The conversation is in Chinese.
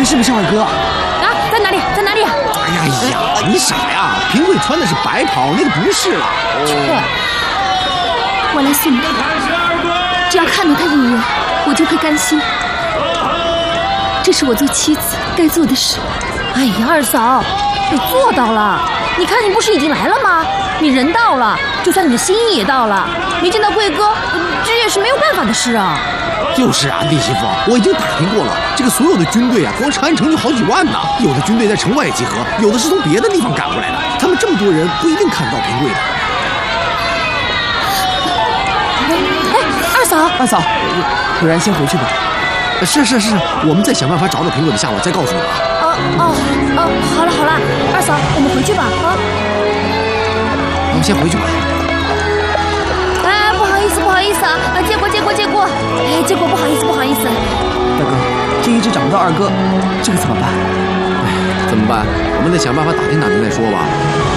看是不是二哥？ 啊，在哪里？在哪里？ 哎呀，你傻呀！评委穿的是白袍，那个不是了。 我来送他，只要看到他一眼，我就会甘心。这是我做妻子该做的事。 哎呀，二嫂，你做到了！你看，你不是已经来了吗？你人到了，就算你的心意也到了。没见到贵哥，这也是没有办法的事啊。 就是啊，弟媳妇，我已经打听过了，这个所有的军队啊，光长安城就好几万呢。有的军队在城外集合，有的是从别的地方赶过来的。他们这么多人，不一定看得到平贵的。 二嫂， 不然先回去吧。 是，我们再想办法找找平贵的下落，再告诉你啊。 好了，二嫂，我们回去吧啊。 我们先回去吧。 哎，不好意思啊，借过。哎，借过，不好意思。 大哥，这一直找不到二哥，这个怎么办？ 怎么办？我们得想办法打听再说吧。